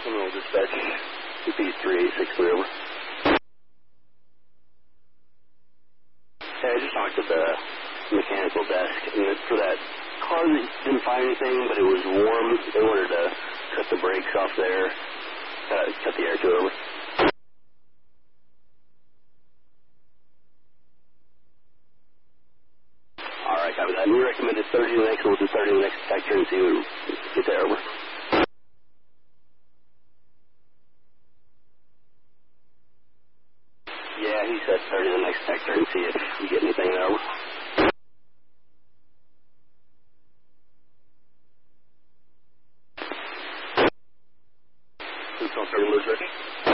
Seminole Dispatch, CP3863 over. Hey, I just talked to the mechanical desk, and it's for that car that didn't find anything, but it was warm. They wanted to cut the brakes off there, cut the air to it over. All right, copy that. We recommended 30 to the next, we'll do 30 to the next detector and see what we get there over. Yeah, he said 30 to the next detector and see if you get anything there over. Control 30 was ready.